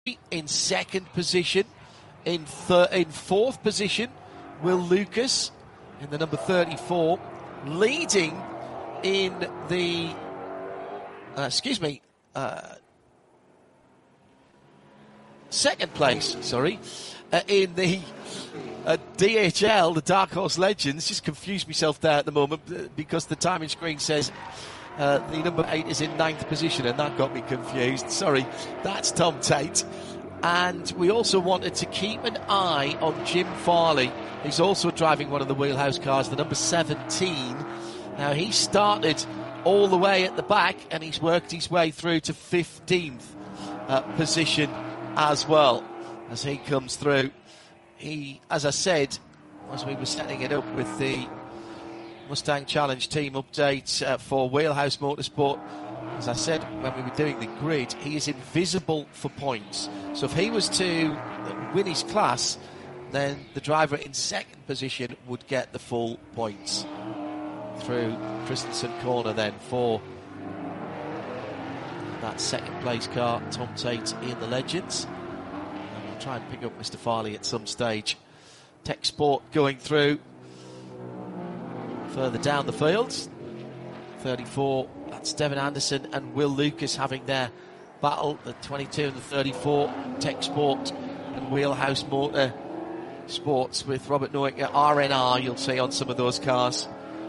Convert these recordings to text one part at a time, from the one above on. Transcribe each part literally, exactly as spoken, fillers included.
in second position. In, thir- in fourth position, Will Lucas in the number thirty-four. Leading in the, uh, excuse me, uh, second place, sorry, uh, in the uh, D H L, the Dark Horse Legends. Just confused myself there at the moment because the timing screen says uh, the number eight is in ninth position, and that got me confused. Sorry, that's Tom Tate. And we also wanted to keep an eye on Jim Farley. He's also driving one of the wheelhouse cars, the number seventeen. Now, he started all the way at the back, and he's worked his way through to fifteenth uh, position as well as he comes through. He, as I said, as we were setting it up with the Mustang Challenge team update uh, for Wheelhouse Motorsport, as I said when we were doing the grid, he is invisible for points. So if he was to win his class, then the driver in second position would get the full points through Christensen Corner then for that second place car, Tom Tate in the Legends. And we'll try and pick up Mister Farley at some stage. Tech Sport going through further down the field. thirty-four, that's Devin Anderson and Will Lucas having their battle. The twenty-two and the thirty-four, Tech Sport and Wheelhouse Motor Sports with Robert Nowick, R N R, you'll see on some of those cars.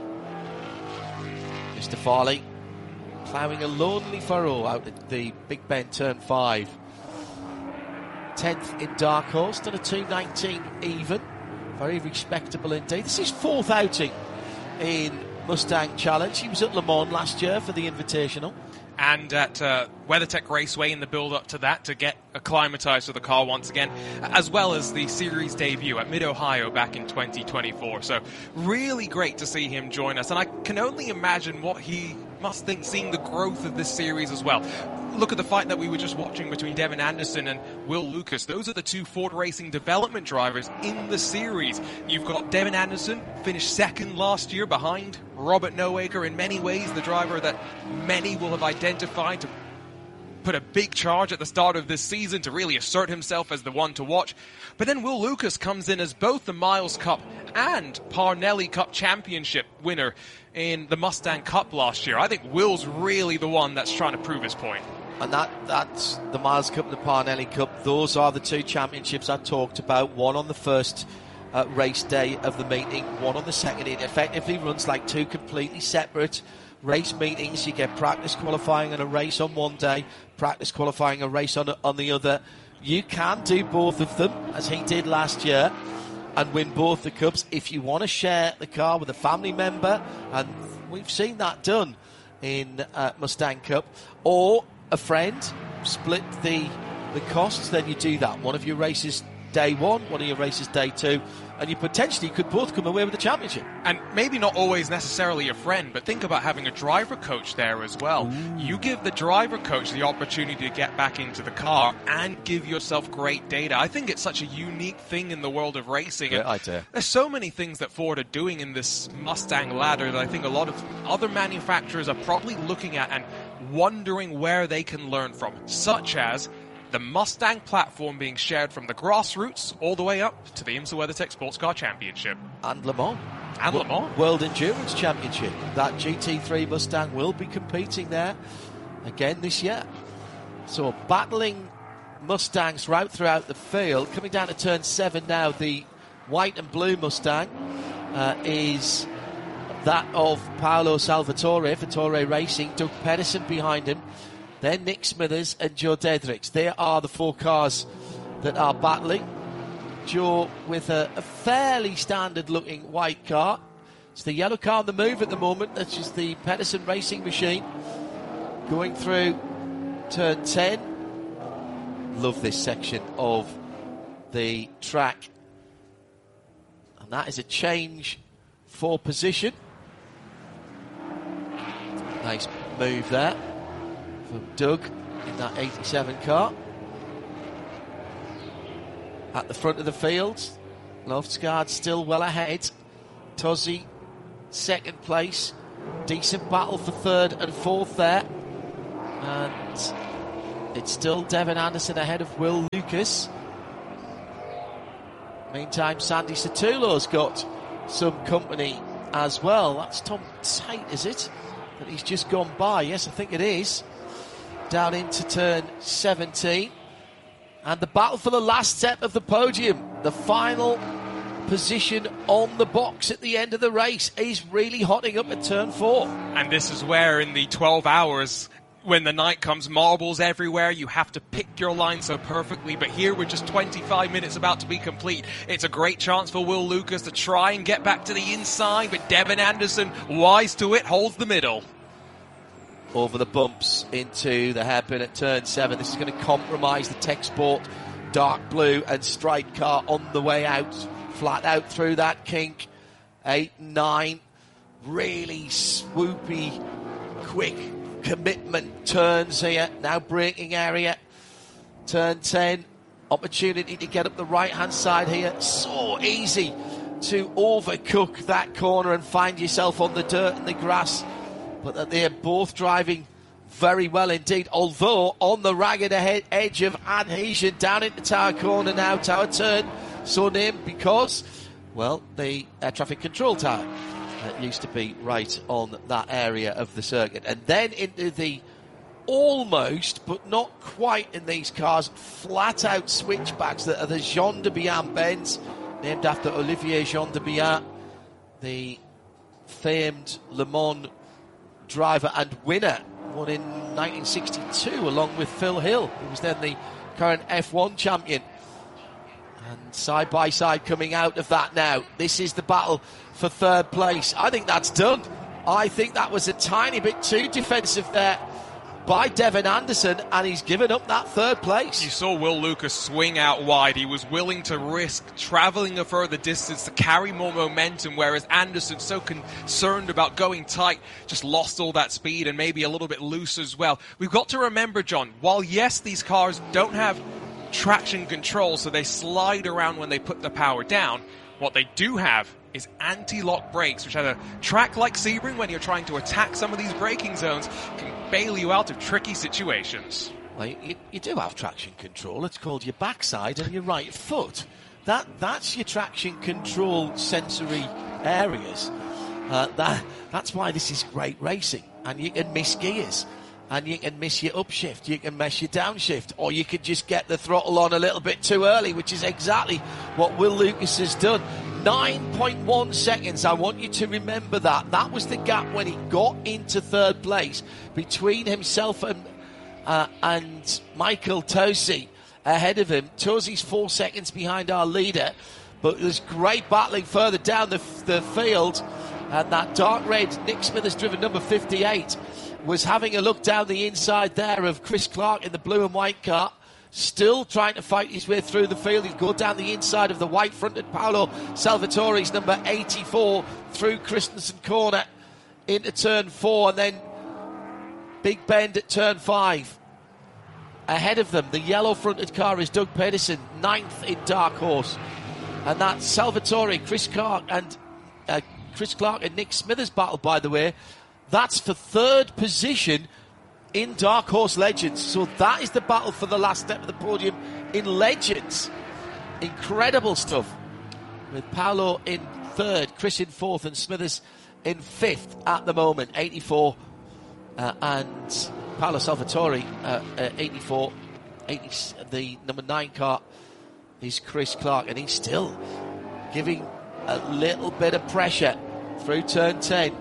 Mister Farley ploughing a lonely furrow out at the Big Ben turn five. tenth in Dark Horse, done a two nineteen even. Very respectable indeed. This is fourth outing in Mustang Challenge. He was at Le Mans last year for the Invitational. And at uh, WeatherTech Raceway in the build-up to that to get acclimatized to the car once again, as well as the series debut at Mid-Ohio back in twenty twenty-four. So really great to see him join us. And I can only imagine what he must think seeing the growth of this series as well. Look at the fight that we were just watching between Devin Anderson and Will Lucas. Those are the two Ford Racing development drivers in the series. You've got Devin Anderson, finished second last year behind Robert Nowaker, in many ways the driver that many will have identified to put a big charge at the start of this season to really assert himself as the one to watch. But then Will Lucas comes in as both the Miles Cup and Parnelli Cup Championship winner in the Mustang Cup last year. I think Will's really the one that's trying to prove his point. And that that's the Miles Cup and the Parnelli Cup. Those are the two championships I talked about. One on the first uh, race day of the meeting, one on the second. It effectively runs like two completely separate race meetings. You get practice qualifying and a race on one day, practice qualifying, a race on, on the other. You can do both of them, as he did last year, and win both the cups if you want to share the car with a family member, and we've seen that done in uh, Mustang Cup, or a friend, split the the costs, then you do that. One of your races day one, one of your races day two, and you potentially could both come away with the championship. And maybe not always necessarily a friend, but think about having a driver coach there as well. Ooh. You give the driver coach the opportunity to get back into the car and give yourself great data. I think it's such a unique thing in the world of racing. Great idea. There's so many things that Ford are doing in this Mustang ladder that I think a lot of other manufacturers are probably looking at and wondering where they can learn from, such as the Mustang platform being shared from the grassroots all the way up to the IMSA WeatherTech Sports Car Championship. And Le Mans. And Le Mans. World Endurance Championship. That G T three Mustang will be competing there again this year. So battling Mustangs right throughout the field. Coming down to turn seven now, the white and blue Mustang uh, is that of Paolo Salvatore, Vitore Racing. Doug Pedersen behind him. Then Nick Smithers and Joe Dedricks. They are the four cars that are battling. Joe with a, a fairly standard-looking white car. It's the yellow car on the move at the moment. That's just the Pedersen Racing machine. Going through turn ten. Love this section of the track. And that is a change for position. Nice move there from Doug in that eighty-seven car. At the front of the field, Loftsgaard still well ahead. Tozzi, second place. Decent battle for third and fourth there. And It's still Devin Anderson ahead of Will Lucas. Meantime, Sandy Satulo's got some company as well. That's Tom Tate, is it? That he's just gone by. Yes, I think it is. Down into turn seventeen. And the battle for the last step of the podium, the final position on the box at the end of the race, is really hotting up at turn four. And this is where in the twelve hours, when the night comes, marbles everywhere, you have to pick your line so perfectly, but here with just twenty-five minutes about to be complete, it's a great chance for Will Lucas to try and get back to the inside, but Devin Anderson, wise to it, holds the middle. Over the bumps into the hairpin at turn seven. This is going to compromise the Tech Sport dark blue and striped car on the way out, flat out through that kink. Eight, nine, really swoopy, quick commitment turns here. Now braking area. Turn ten, opportunity to get up the right hand side here. So easy to overcook that corner and find yourself on the dirt and the grass. But that they're both driving very well indeed, although on the ragged edge of adhesion down into Tower Corner now, Tower Turn, so named because, well, the air traffic control tower that used to be right on that area of the circuit. And then into the almost, but not quite in these cars, flat out switchbacks that are the Jean de Bihan bends, named after Olivier Jean de Bihan, the famed Le Mans driver and winner, won in nineteen sixty-two along with Phil Hill, who was then the current F one champion. And side by side coming out of that now, this is the battle for third place. I think that's done. I think that was a tiny bit too defensive there by Devin Anderson, and he's given up that third place. You saw Will Lucas swing out wide. He was willing to risk travelling a further distance to carry more momentum, whereas Anderson, so concerned about going tight, just lost all that speed and maybe a little bit loose as well. We've got to remember, John, while yes, these cars don't have traction control, so they slide around when they put the power down, what they do have is anti-lock brakes, which at a track like Sebring, when you're trying to attack some of these braking zones, can bail you out of tricky situations. Well, you, you do have traction control. It's called your backside and your right foot. That That's your traction control sensory areas. Uh, that That's why this is great racing. And you can miss gears. And you can miss your upshift, you can miss your downshift, or you could just get the throttle on a little bit too early, which is exactly what Will Lucas has done. nine point one seconds, I want you to remember that. That was the gap when he got into third place between himself and, uh, and Michael Tosi ahead of him. Tosi's four seconds behind our leader, but there's great battling further down the, the field, and that dark red Nick Smithers driven number fifty-eight was having a look down the inside there of Chris Clark in the blue and white car, still trying to fight his way through the field. He'd go down the inside of the white-fronted Paolo Salvatore's number eighty-four through Christensen Corner into turn four, and then big bend at turn five. Ahead of them, the yellow-fronted car is Doug Pedersen, ninth in Dark Horse. And that's Salvatore, Chris Clark, and uh, Chris Clark and Nick Smithers battle, by the way. That's for third position in Dark Horse Legends. So that is the battle for the last step of the podium in Legends. Incredible stuff. With Paolo in third, Chris in fourth, and Smithers in fifth at the moment. eighty-four uh, and Paolo Salvatore, uh, uh, eighty-four. eighty, the number nine car is Chris Clark, and he's still giving a little bit of pressure through turn ten.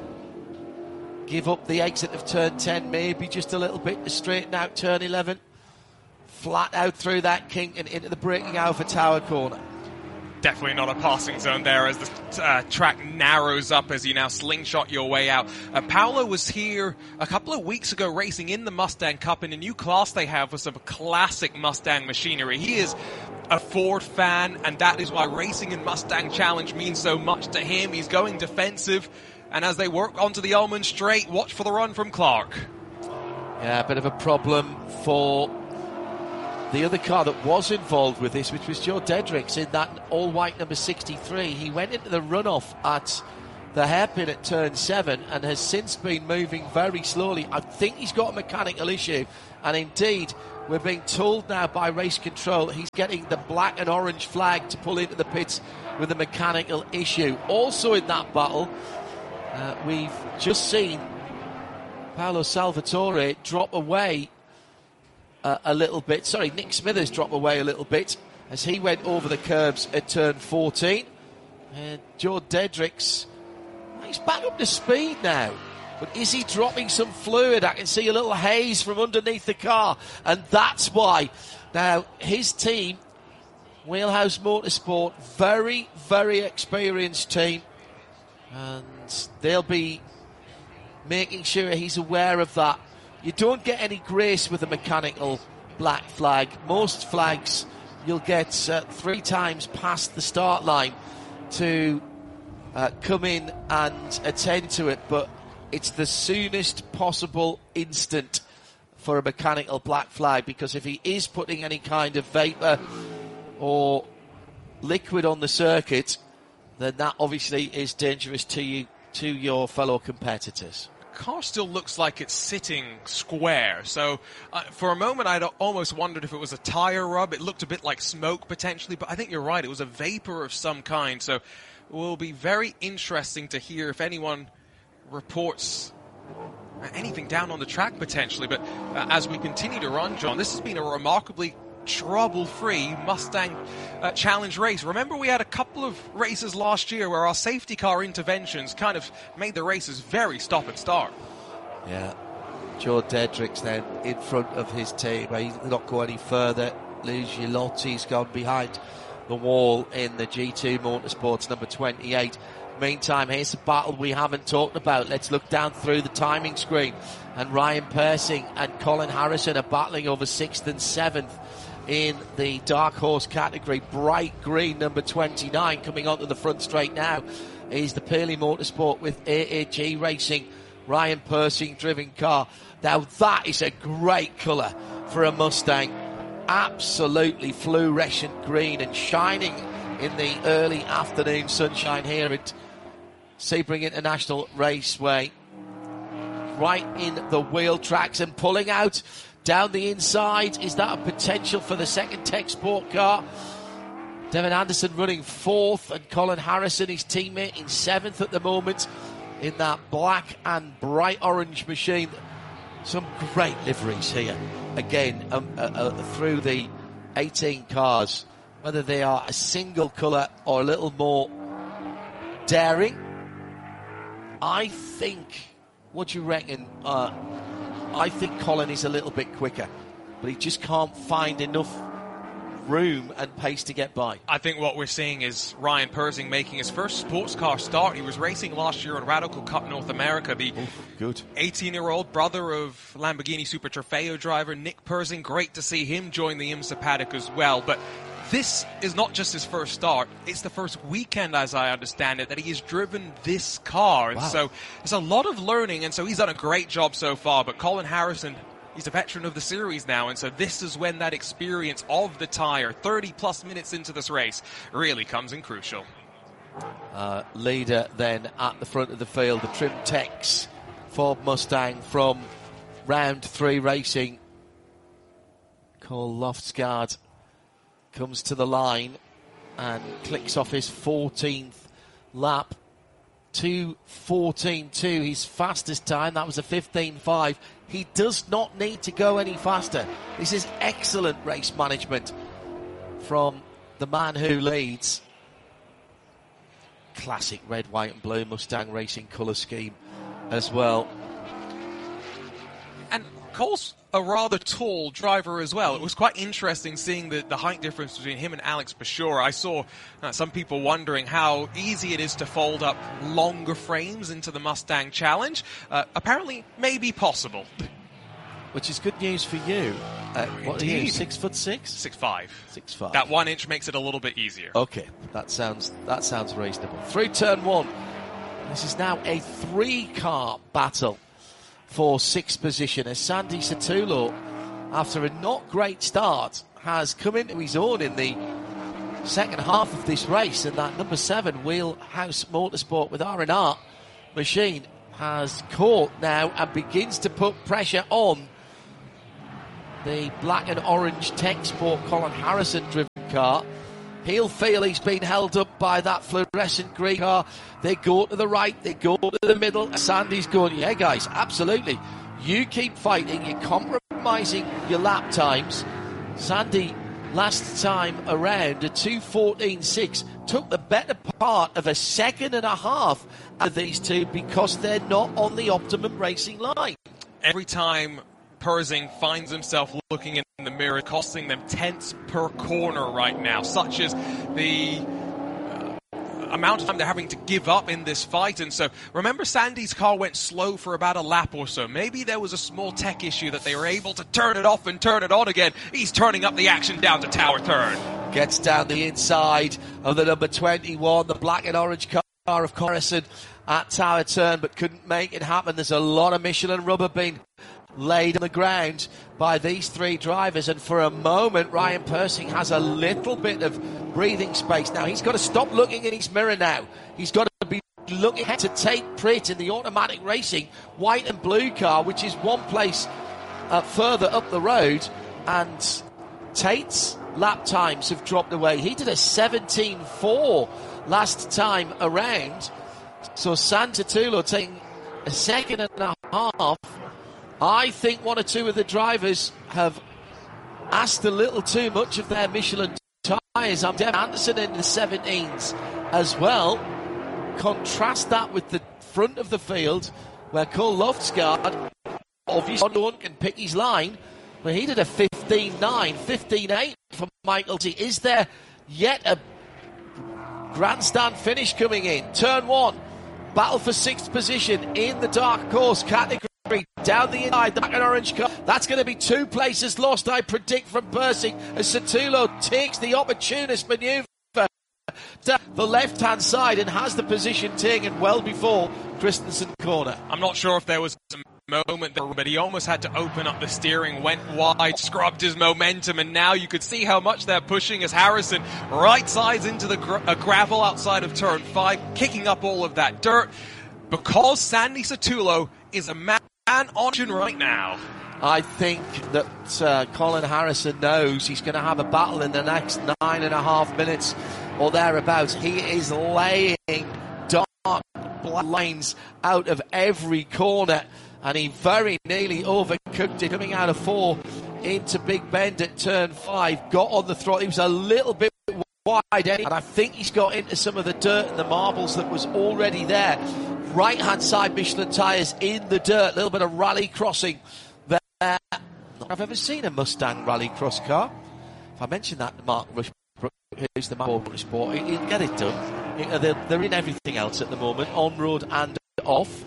Give up the exit of turn ten, maybe just a little bit to straighten out turn eleven. Flat out through that kink and into the braking hour for Tower Corner. Definitely not a passing zone there as the uh, track narrows up as you now slingshot your way out. Uh, Paolo was here a couple of weeks ago racing in the Mustang Cup in a new class they have with some classic Mustang machinery. He is a Ford fan, and that is why racing in Mustang Challenge means so much to him. He's going defensive. And as they work onto the Almond Straight, watch for the run from Clark. Yeah, a bit of a problem for the other car that was involved with this, which was Joe Dedricks in that all-white number sixty-three. He went into the runoff at the hairpin at turn seven and has since been moving very slowly. I think he's got a mechanical issue, and indeed we're being told now by race control he's getting the black and orange flag to pull into the pits with a mechanical issue. Also in that battle, uh, we've just seen Paolo Salvatore drop away uh, a little bit. Sorry, Nick Smithers drop away a little bit as he went over the curbs at turn fourteen. And Joe Dedricks, he's back up to speed now. But is he dropping some fluid? I can see a little haze from underneath the car. And that's why. Now, his team, Wheelhouse Motorsport, very, very experienced team. And they'll be making sure he's aware of that. You don't get any grace with a mechanical black flag. Most flags you'll get uh, three times past the start line to uh, come in and attend to it, but it's the soonest possible instant for a mechanical black flag, because if he is putting any kind of vapour or liquid on the circuit, then that obviously is dangerous to you, to your fellow competitors. Car still looks like it's sitting square, so uh, for a moment I'd almost wondered if it was a tire rub. It looked a bit like smoke potentially, but I think you're right, it was a vapor of some kind. So it will be very interesting to hear if anyone reports anything down on the track potentially. But uh, as we continue to run, John, this has been a remarkably trouble-free Mustang uh, Challenge race. Remember, we had a couple of races last year where our safety car interventions kind of made the races very stop and start. Yeah. Joe Dedricks then in front of his team. He's not go any further. Lou Gilotti's gone behind the wall in the G two Motorsports number twenty-eight. Meantime, here's a battle we haven't talked about. Let's look down through the timing screen. And Ryan Persing and Colin Harrison are battling over sixth and seventh in the Dark Horse category. Bright green, number twenty-nine, coming onto the front straight now is the Pearly Motorsport with A A G Racing. Ryan Persing driven car. Now that is a great colour for a Mustang. Absolutely fluorescent green and shining in the early afternoon sunshine here at Sebring International Raceway. Right in the wheel tracks and pulling out down the inside. Is that a potential for the second Tech Sport car? Devin Anderson running fourth and Colin Harrison, his teammate, in seventh at the moment in that black and bright orange machine. Some great liveries here. Again, um, uh, uh, through the eighteen cars, whether they are a single colour or a little more daring. I think, what do you reckon? Uh, I think Colin is a little bit quicker, but he just can't find enough room and pace to get by. I think what we're seeing is Ryan Persing making his first sports car start. He was racing last year in Radical Cup North America. The Oof, good. eighteen-year-old brother of Lamborghini Super Trofeo driver Nick Persing. Great to see him join the IMSA paddock as well. But this is not just his first start. It's the first weekend, as I understand it, that he has driven this car. And wow. so there's a lot of learning, and so he's done a great job so far. But Colin Harrison, he's a veteran of the series now, and so this is when that experience of the tyre, thirty plus minutes into this race, really comes in crucial. Uh, leader then at the front of the field, the Trim Tex Ford Mustang from round three racing. Cole Loftsgaard comes to the line and clicks off his fourteenth lap. two fourteen two, his fastest time. That was a fifteen five. He does not need to go any faster. This is excellent race management from the man who leads. Classic red, white and blue Mustang racing colour scheme as well. And Cole's a rather tall driver as well. It was quite interesting seeing the, the height difference between him and Alex Bashura. I saw uh, some people wondering how easy it is to fold up longer frames into the Mustang Challenge. Uh, apparently, maybe possible. Which is good news for you. Uh, what are you, six foot six? Six five. Six five. That one inch makes it a little bit easier. Okay, that sounds that sounds reasonable. Through turn one, this is now a three-car battle for sixth position as Sandy Satulo, after a not great start, has come into his own in the second half of this race, and that number seven Wheelhouse Motorsport with R and R machine has caught now and begins to put pressure on the black and orange Tech Sport Colin Harrison driven car. He'll feel he's been held up by that fluorescent green car. They go to the right, they go to the middle. Sandy's going, yeah guys, absolutely. You keep fighting, you're compromising your lap times. Sandy, last time around, a two fourteen six, took the better part of a second and a half out of these two because they're not on the optimum racing line. Every time Persing finds himself looking in the mirror, costing them tenths per corner right now, such as the uh, amount of time they're having to give up in this fight. And so, remember, Sandy's car went slow for about a lap or so. Maybe there was a small tech issue that they were able to turn it off and turn it on again. He's turning up the action down to Tower Turn. Gets down the inside of the number twenty-one, the black and orange car of Harrison at Tower Turn, but couldn't make it happen. There's a lot of Michelin rubber being laid on the ground by these three drivers, and for a moment Ryan Persing has a little bit of breathing space. Now he's got to stop looking in his mirror now. He's got to be looking to Tate Pritt in the automatic racing white and blue car, which is one place uh, further up the road, and Tate's lap times have dropped away. He did a seventeen four last time around, so San Titulo taking a second and a half. I think one or two of the drivers have asked a little too much of their Michelin tyres. I'm Devin Anderson in the seventeens as well. Contrast that with the front of the field where Cole Loftsgaard, obviously no one can pick his line, but he did a fifteen nine, fifteen eight for Michael T. Is there yet a grandstand finish coming in? Turn one, battle for sixth position in the dark horse category. Down the inside, the black and orange car. That's going to be two places lost, I predict, from Persing as Satulo takes the opportunist manoeuvre to the left-hand side and has the position taken well before Christensen corner. I'm not sure if there was a moment there, but he almost had to open up the steering, went wide, scrubbed his momentum, and now you could see how much they're pushing as Harrison right sides into the gra- uh, gravel outside of turn five, kicking up all of that dirt, because Sandy Satulo is a man on action right now. I think that uh, Colin Harrison knows he's going to have a battle in the next nine and a half minutes or thereabouts. He is laying dark black lines out of every corner, and he very nearly overcooked it coming out of four into Big Bend at turn five. Got on the throttle. He was a little bit wide, and I think he's got into some of the dirt and the marbles that was already there. Right hand side Michelin tyres in the dirt. A little bit of rally crossing there. I've ever seen a Mustang rally cross car. If I mention that to Mark Rushbrook, who's the man of sport, he'll get it done. They're, they're in everything else at the moment, on road and off.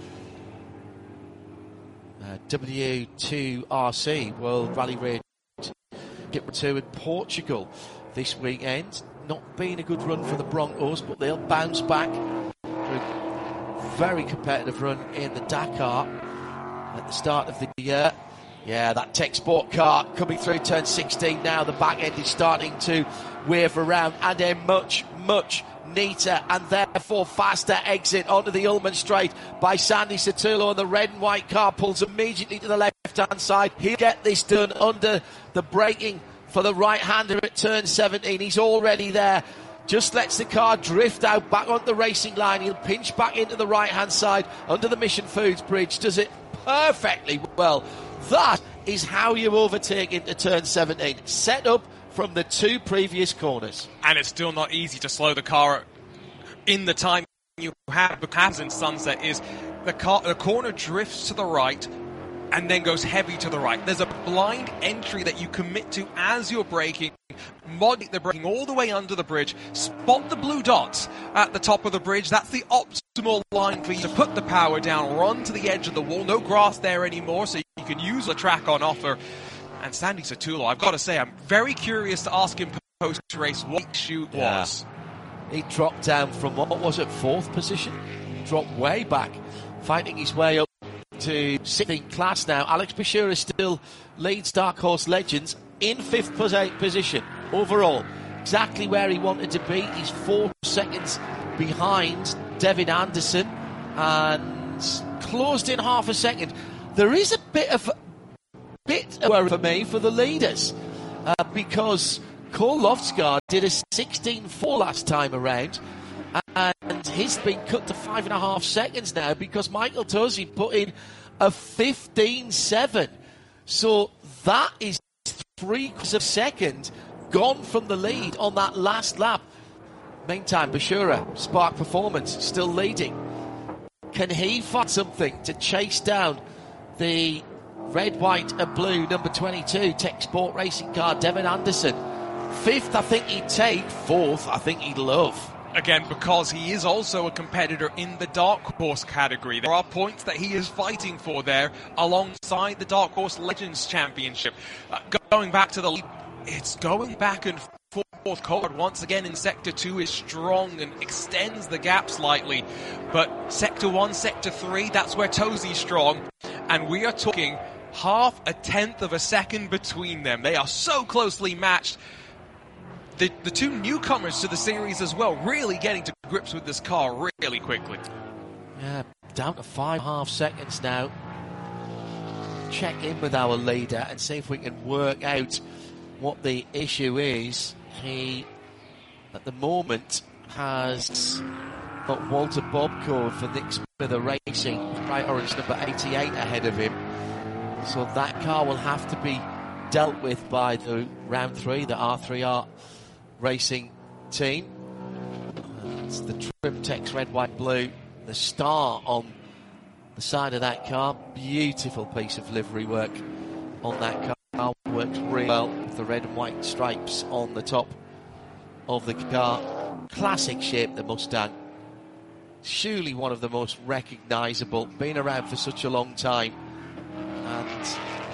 Uh, W two R C World Rally Raid Group two in Portugal this weekend. Not been a good run for the Broncos, but they'll bounce back. Very competitive run in the Dakar at the start of the year. Yeah, that Tech Sport car coming through turn sixteen now. The back end is starting to wave around, and a much, much neater and therefore faster exit onto the Ullman Straight by Sandy Satulo, and the red and white car pulls immediately to the left-hand side. He'll get this done under the braking for the right-hander at turn seventeen. He's already there. Just lets the car drift out back on the racing line. He'll pinch back into the right-hand side under the Mission Foods bridge. Does it perfectly well. That is how you overtake into turn seventeen. Set up from the two previous corners. And it's still not easy to slow the car in the time you have, because in Sunset is the car, the corner drifts to the right and then goes heavy to the right. There's a blind entry that you commit to as you're braking. Mod the braking all the way under the bridge. Spot the blue dots at the top of the bridge. That's the optimal line for you to put the power down, run to the edge of the wall. No grass there anymore, so you can use the track on offer. And Sandy Satulo, I've got to say, I'm very curious to ask him post-race what his shoot yeah. was. He dropped down from, what was it, fourth position? Dropped way back, fighting his way up to sixteenth class now. Alex Bashura still leads Dark Horse Legends in fifth position overall exactly where he wanted to be. He's four seconds behind Devin Anderson and closed in half a second. There is a bit of bit of worry for me for the leaders uh, because Cole Loftsgaard did a sixteen four last time around, and he's been cut to five and a half seconds now because Michael Tosi put in a fifteen seven. So that is three quarters of a second gone from the lead on that last lap. Meantime, Bashura, Spark Performance, still leading. Can he find something to chase down the red, white and blue number twenty-two Tech Sport racing car, Devin Anderson? Fifth, I think he'd take. Fourth, I think he'd love. Again, because he is also a competitor in the Dark Horse category. There are points that he is fighting for there alongside the Dark Horse Legends Championship. Uh, going back to the lead, it's going back and forth. Coulthard once again in Sector two is strong and extends the gap slightly. But Sector one, Sector three, that's where Tosi's strong. And we are talking half a tenth of a second between them. They are so closely matched. The, the two newcomers to the series as well, really getting to grips with this car really quickly. Yeah, down to five and a half seconds now. Check in with our leader and see if we can work out what the issue is. He, at the moment, has got Walter Bobco for Nick Smith Racing, bright orange number eighty-eight ahead of him. So that car will have to be dealt with by the round three, the R three R Racing team. And it's the Trimtex red, white, blue. The star on the side of that car. Beautiful piece of livery work on that car. Works really well with the red and white stripes on the top of the car. Classic shape, the Mustang. Surely one of the most recognisable. Been around for such a long time. And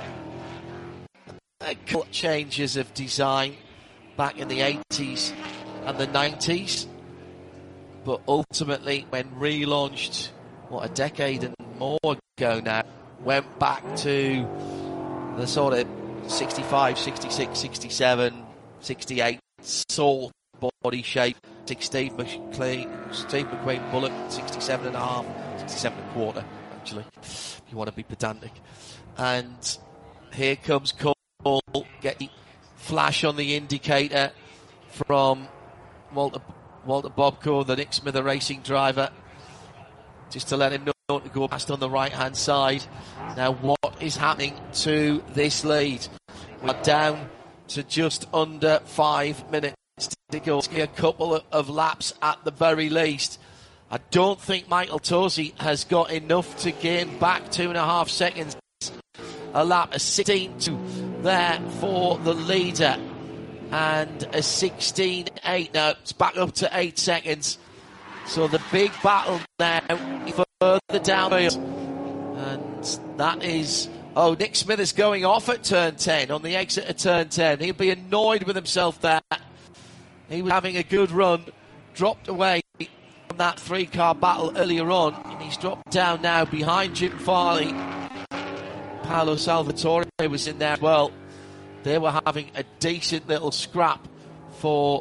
a couple of changes of design back in the eighties and the nineties, but ultimately when relaunched, what, a decade and more ago now, went back to the sort of sixty-five, sixty-six, sixty-seven, sixty-eight sort body shape. Steve McQueen, Steve McQueen Bullock, sixty-seven and a half, sixty-seven and a quarter, actually, if you want to be pedantic. And here comes Cole, get the flash on the indicator from Walter, Walter Bobco, the Nick Smith racing driver, just to let him know to go past on the right hand side. Now what is happening to this lead? We're down to just under five minutes to go. A couple of, of laps at the very least. I don't think Michael Tosi has got enough to gain back two and a half seconds a lap. A sixteen two there for the leader and a sixteen eight. Now it's back up to eight seconds. So the big battle now further down, and that is, oh, Nick Smith is going off at turn ten, on the exit of turn ten. He'll be annoyed with himself there. He was having a good run, dropped away from that three-car battle earlier on, and he's dropped down now behind Jim Farley. Paolo Salvatore was in there as well. They were having a decent little scrap for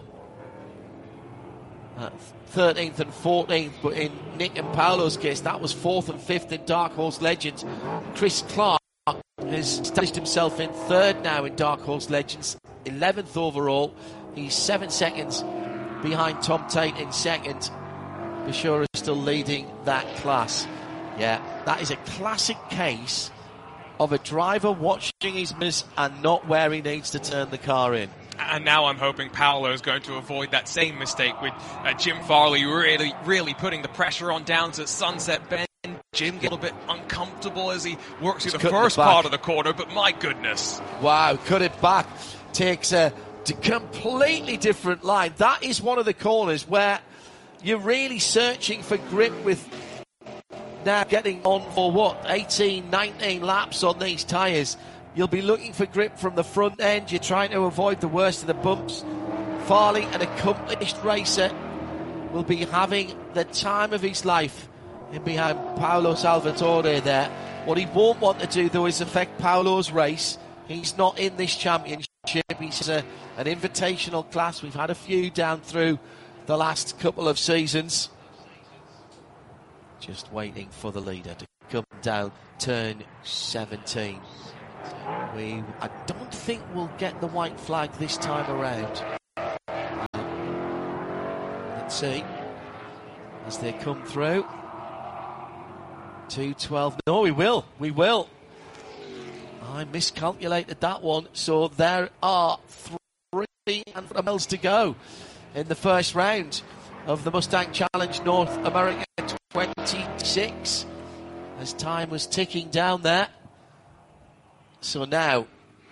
uh, thirteenth and fourteenth, but in Nick and Paolo's case, that was fourth and fifth in Dark Horse Legends. Chris Clark has established himself in third now in Dark Horse Legends, eleventh overall. He's seven seconds behind Tom Tate in second. Bashura is still leading that class. Yeah, that is a classic case of a driver watching his miss and not where he needs to turn the car in. And now I'm hoping Paolo is going to avoid that same mistake with uh, Jim Farley really, really putting the pressure on down to Sunset Bend. Jim gets a little bit uncomfortable as he works through the first part of the corner, but my goodness. Wow, cut it back. Takes a completely different line. That is one of the corners where you're really searching for grip with now getting on for what, eighteen, nineteen laps on these tyres. You'll be looking for grip from the front end. You're trying to avoid the worst of the bumps. Farley, an accomplished racer, will be having the time of his life in behind Paolo Salvatore there. What he won't want to do, though, is affect Paolo's race. He's not in this championship. He's a, an invitational class. We've had a few down through the last couple of seasons. Just waiting for the leader to come down turn seventeen. We, I don't think we'll get the white flag this time around. Let's see as they come through. two twelve. No, we will. We will. I miscalculated that one. So there are three miles to go in the first round of the Mustang Challenge North America twenty-six. As time was ticking down there. So now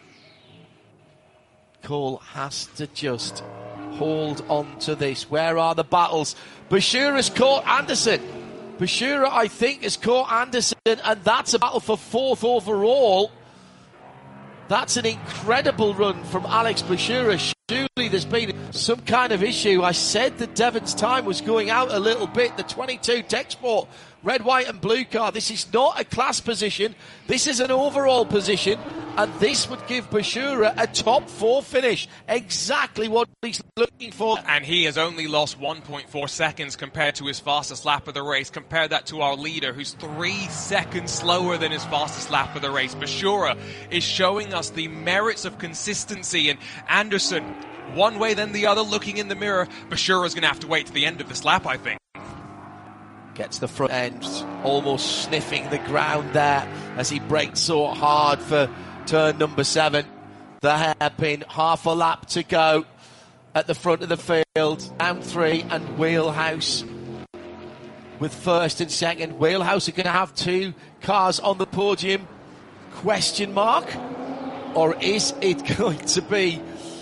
Cole has to just hold on to this. Where are the battles? Bashura's caught Anderson. Bashura, I think, has caught Anderson, and that's a battle for fourth overall. That's an incredible run from Alex Bashura. Surely there's been some kind of issue. I said that Devon's time was going out a little bit. The twenty-two Tech Sport red, white and blue car. This is not a class position. This is an overall position. And this would give Bashura a top four finish. Exactly what he's looking for. And he has only lost one point four seconds compared to his fastest lap of the race. Compare that to our leader, who's three seconds slower than his fastest lap of the race. Bashura is showing us the merits of consistency. And Anderson, one way then the other, looking in the mirror. Bashura's going to have to wait to the end of this lap, I think. Gets the front end, almost sniffing the ground there as he braked so hard for turn number seven. The hairpin, half a lap to go at the front of the field. Round three and Wheelhouse with first and second. Wheelhouse are going to have two cars on the podium. Question mark? Or is it going to be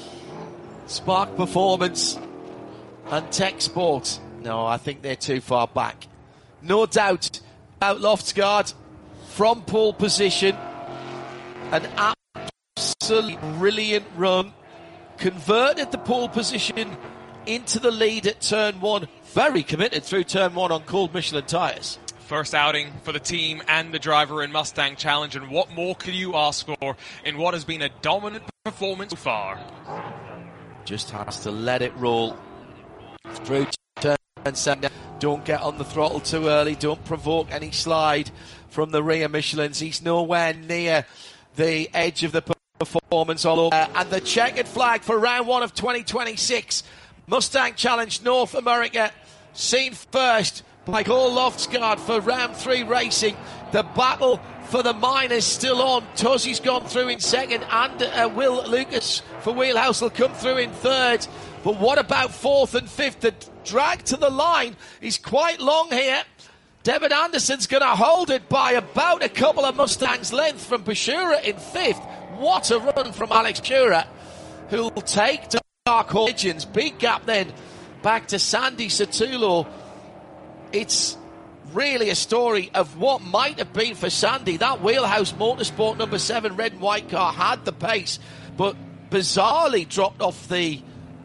Spark Performance and Tech Sport? No, I think they're too far back. No doubt about Loftsgaard from pole position. An absolutely brilliant run. Converted the pole position into the lead at turn one. Very committed through turn one on cold Michelin tyres. First outing for the team and the driver in Mustang Challenge. And what more could you ask for in what has been a dominant performance so far? Just has to let it roll through turn seven. Don't get on the throttle too early. Don't provoke any slide from the rear Michelins. He's nowhere near the edge of the performance all over. And the checkered flag for round one of twenty twenty-six. Mustang Challenge North America seen first by Cole Loftsgaard for round three racing. The battle for the minors still on. Tozzi's gone through in second, and uh, Will Lucas for Wheelhouse will come through in third. But what about fourth and fifth? The drag to the line is quite long here. Devon Anderson's going to hold it by about a couple of Mustangs' length from Bashura in fifth. What a run from Alex Bashura, who will take to Dark Horse Legends. Big gap then back to Sandy Satulo. It's really a story of what might have been for Sandy. That Wheelhouse Motorsport number seven red and white car had the pace, but bizarrely dropped off the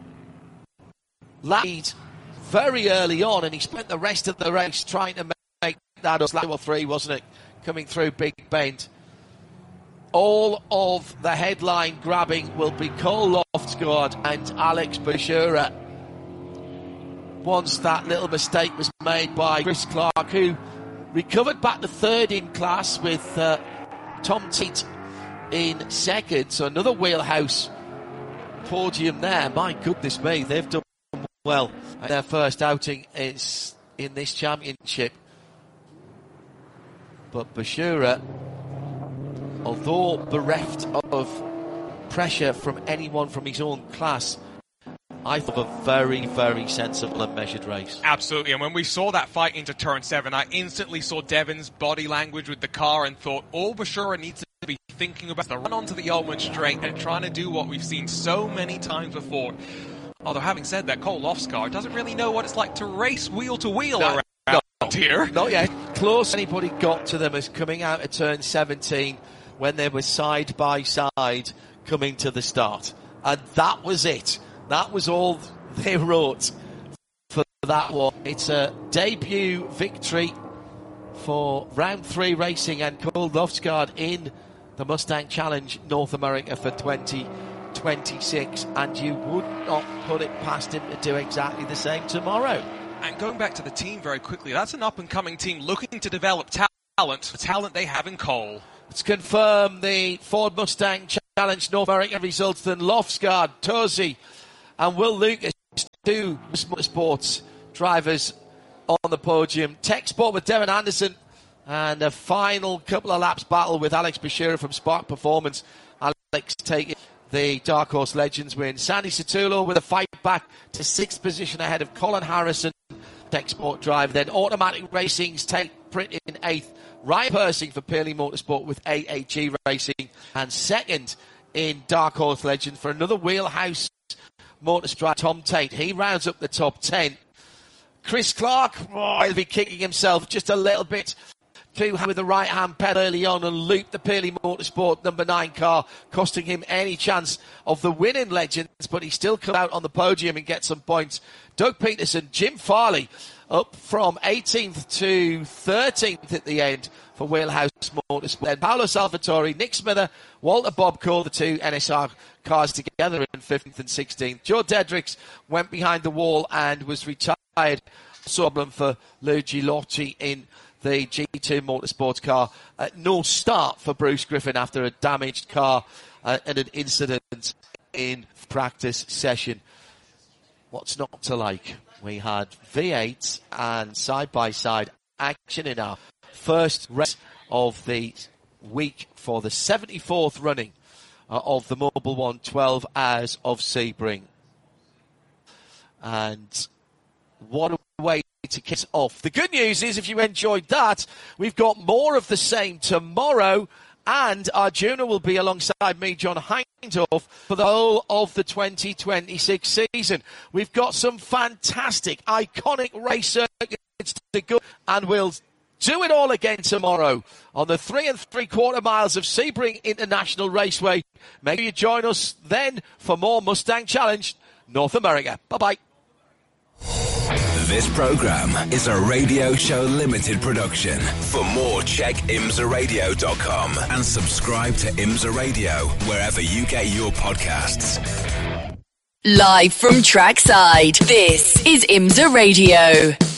lead very early on, and he spent the rest of the race trying to make that up. Lap three, wasn't it? Coming through Big Bend. All of the headline grabbing will be Cole Loftsgaard and Alex Bashura. Once that little mistake was made by Chris Clark, who recovered back to third in class with uh, Tom Tate in second. So another Wheelhouse podium there. My goodness me, they've done well at their first outing is in this championship. But Bashura, although bereft of pressure from anyone from his own class, I thought a very, very sensible and measured race. Absolutely, and when we saw that fight into turn seven, I instantly saw Devon's body language with the car and thought, all Bashura needs to be thinking about the run onto the Ulman straight and trying to do what we've seen so many times before. Although, having said that, Cole Loftsgaard doesn't really know what it's like to race wheel to wheel no, around no, here. Not yet. Close anybody got to them as coming out of turn seventeen when they were side by side coming to the start. And that was it. That was all they wrote for that one. It's a debut victory for round three racing and Cole Loftsgaard in the Mustang Challenge North America for twenty twenty-six, and you would not put it past him to do exactly the same tomorrow. And going back to the team very quickly, that's an up-and-coming team looking to develop talent, the talent they have in Cole. Let's confirm the Ford Mustang Challenge North America results. Then Lofsgaard, Tosi and Will Lucas, two Motorsports drivers on the podium. Tech Sport with Devin Anderson, and a final couple of laps battle with Alex Bashira from Spark Performance. Alex taking the Dark Horse Legends win. Sandy Satulo with a fight back to sixth position ahead of Colin Harrison, Tech Sport driver. Then Automatic Racing's take Pritt in eighth. Ryan Persing for Pearly Motorsport with A A G Racing, and second in Dark Horse Legends for another Wheelhouse Motorsport, Tom Tate. He rounds up the top ten. Chris Clark, oh, he'll be kicking himself just a little bit too hard with the right hand pedal early on and looped the Pearly Motorsport number nine car, costing him any chance of the win in Legends, but he still come out on the podium and get some points. Doug Peterson, Jim Farley up from eighteenth to thirteenth at the end for Wheelhouse Motorsport. Then Paolo Salvatore, Nick Smither, Walter Bobco, the two N S R cars together in fifteenth and sixteenth. Joe Dedricks went behind the wall and was retired. Problem for Luigi Lotti in the G two Motorsports car. Uh, no start for Bruce Griffin after a damaged car uh, and an incident in practice session. What's not to like? We had V eight and side-by-side action in our first race of the week for the seventy-fourth running uh, of the Mobil one twelve Hours of Sebring. And what a way to kick off. The good news is, if you enjoyed that, we've got more of the same tomorrow, and Arjuna will be alongside me, John Hindhaugh, for the whole of the twenty twenty-six season. We've got some fantastic, iconic race circuits to go, and we'll do it all again tomorrow on the three and three quarter miles of Sebring International Raceway. Make sure you join us then for more Mustang Challenge North America. Bye-bye. This program is a Radio Show Limited production. For more, check imsa radio dot com and subscribe to IMSA Radio wherever you get your podcasts. Live from trackside, this is IMSA Radio.